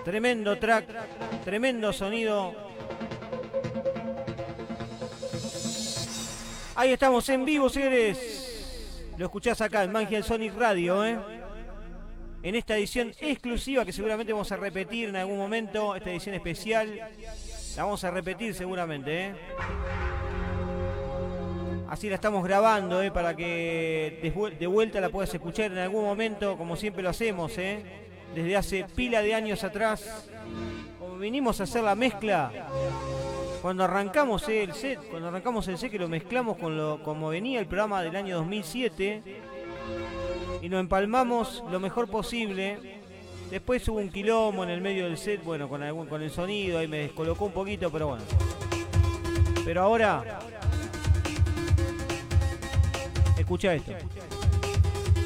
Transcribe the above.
Tremendo track, tremendo sonido. Ahí estamos en vivo, señores. Lo escuchás acá en Magic Sonic Radio, en esta edición exclusiva que seguramente vamos a repetir en algún momento. Esta edición especial la vamos a repetir seguramente, Así la estamos grabando, para que de vuelta la puedas escuchar en algún momento, como siempre lo hacemos, desde hace pila de años atrás. Como vinimos a hacer la mezcla, cuando arrancamos el set, que lo mezclamos con como venía el programa del año 2007, y lo empalmamos lo mejor posible. Después hubo un quilombo en el medio del set, bueno, con el sonido, ahí me descolocó un poquito, pero bueno. Pero ahora, escucha esto.